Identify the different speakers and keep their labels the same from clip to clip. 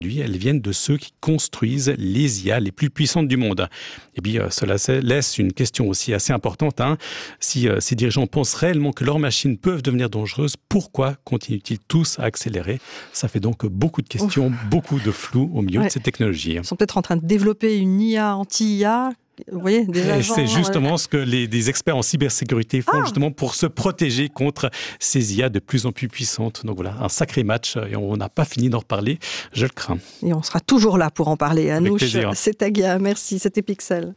Speaker 1: Elles viennent de ceux qui construisent les IA les plus puissantes du monde. Et puis, cela laisse une question aussi assez importante. Si ces dirigeants pensent réellement que leurs machines peuvent devenir dangereuses, pourquoi continuent-ils tous à accélérer ? Ça fait donc beaucoup de questions, beaucoup de flou au milieu de ces technologies.
Speaker 2: Ils sont peut-être en train de développer une IA anti-IA. Vous voyez, des agents,
Speaker 1: c'est justement ce que des experts en cybersécurité font justement pour se protéger contre ces IA de plus en plus puissantes. Donc voilà, un sacré match et on n'a pas fini d'en reparler, je le crains.
Speaker 2: Et on sera toujours là pour en parler. Anoush
Speaker 1: Setagia,
Speaker 2: merci, c'était Pixel.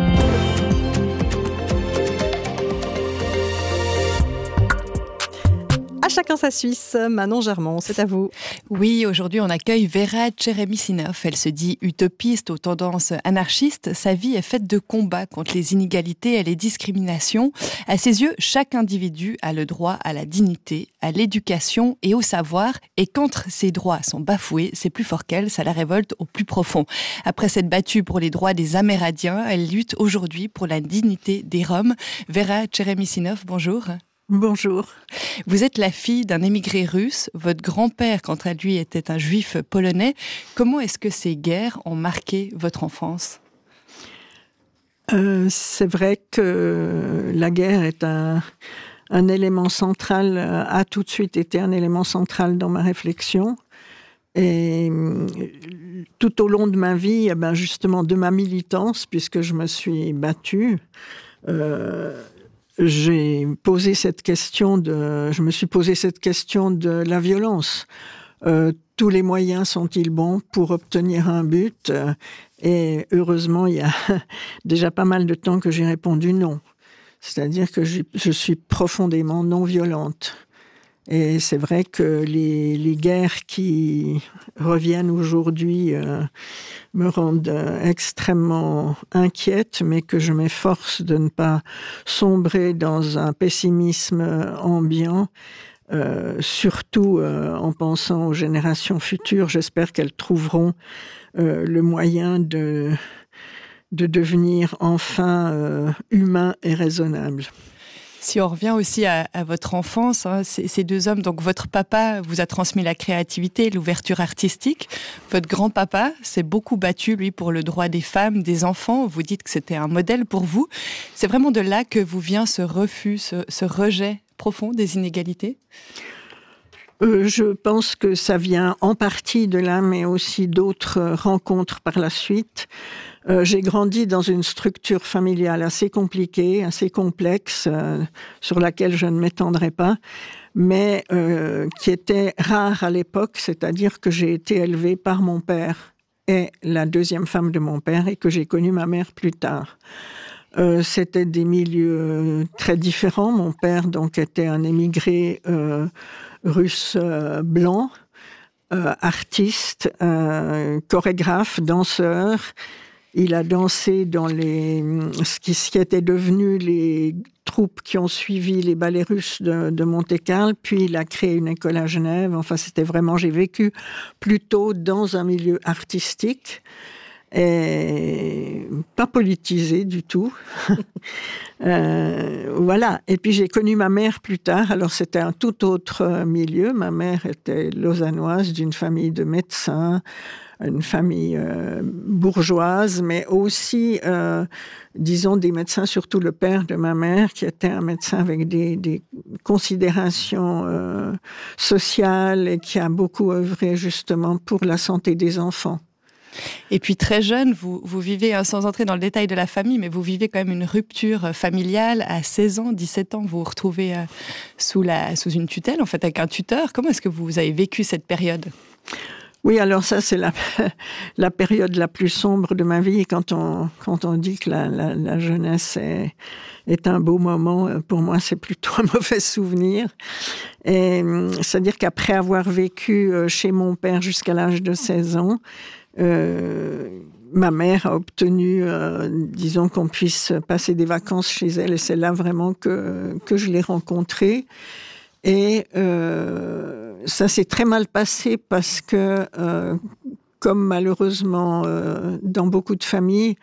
Speaker 2: À chacun sa Suisse. Manon Germont, c'est à vous.
Speaker 3: Oui, aujourd'hui on accueille Vera Tcheremissinov. Elle se dit utopiste aux tendances anarchistes. Sa vie est faite de combats contre les inégalités et les discriminations. À ses yeux, chaque individu a le droit à la dignité, à l'éducation et au savoir. Et quand ces droits sont bafoués, c'est plus fort qu'elle, ça la révolte au plus profond. Après s'être battue pour les droits des Amérindiens, elle lutte aujourd'hui pour la dignité des Roms. Vera Tcheremissinov, bonjour.
Speaker 4: Bonjour.
Speaker 3: Vous êtes la fille d'un émigré russe. Votre grand-père, quant à lui, était un juif polonais. Comment est-ce que ces guerres ont marqué votre enfance ?
Speaker 4: C'est vrai que la guerre est un élément central, a tout de suite été un élément central dans ma réflexion. Et tout au long de ma vie, justement de ma militance, puisque je me suis battue, je me suis posé cette question de la violence. Tous les moyens sont-ils bons pour obtenir un but ? Et heureusement, il y a déjà pas mal de temps que j'ai répondu non. C'est-à-dire que je suis profondément non violente. Et c'est vrai que les guerres qui reviennent aujourd'hui me rendent extrêmement inquiète, mais que je m'efforce de ne pas sombrer dans un pessimisme ambiant, surtout en pensant aux générations futures. J'espère qu'elles trouveront le moyen de devenir enfin humains et raisonnables.
Speaker 3: Si on revient aussi à votre enfance, ces deux hommes, donc votre papa vous a transmis la créativité, l'ouverture artistique. Votre grand-papa s'est beaucoup battu, lui, pour le droit des femmes, des enfants. Vous dites que c'était un modèle pour vous. C'est vraiment de là que vous vient ce refus, ce rejet profond des inégalités ?
Speaker 4: Je pense que ça vient en partie de là, mais aussi d'autres rencontres par la suite. J'ai grandi dans une structure familiale assez compliquée, assez complexe, sur laquelle je ne m'étendrai pas, mais qui était rare à l'époque, c'est-à-dire que j'ai été élevée par mon père et la deuxième femme de mon père et que j'ai connu ma mère plus tard. C'était des milieux très différents. Mon père donc était un émigré russe blanc, artiste, chorégraphe, danseur. Il a dansé dans ce qui était devenu les troupes qui ont suivi les ballets russes de Monte-Carlo, puis il a créé une école à Genève. Enfin, c'était vraiment, j'ai vécu plutôt dans un milieu artistique et pas politisé du tout. Voilà. Et puis j'ai connu ma mère plus tard. Alors c'était un tout autre milieu. Ma mère était lausannoise, d'une famille de médecins, une famille bourgeoise, mais aussi, disons, des médecins, surtout le père de ma mère, qui était un médecin avec des considérations sociales et qui a beaucoup œuvré justement pour la santé des enfants.
Speaker 3: Et puis très jeune, vous vivez, sans entrer dans le détail de la famille, mais vous vivez quand même une rupture familiale. À 16 ans, 17 ans, vous vous retrouvez sous une tutelle, en fait, avec un tuteur. Comment est-ce que vous avez vécu cette période ?
Speaker 4: Oui, alors ça, c'est la période la plus sombre de ma vie. Quand on dit que la jeunesse est un beau moment, pour moi, c'est plutôt un mauvais souvenir. Et c'est-à-dire qu'après avoir vécu chez mon père jusqu'à l'âge de 16 ans, ma mère a obtenu, disons, qu'on puisse passer des vacances chez elle. Et c'est là vraiment que je l'ai rencontrée. Et ça s'est très mal passé parce que, comme malheureusement dans beaucoup de familles,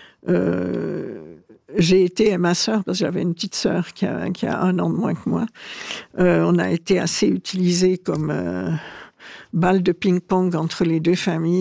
Speaker 4: j'ai été, et ma sœur, parce que j'avais une petite sœur qui a 1 an de moins que moi, on a été assez utilisés comme balle de ping-pong entre les deux familles.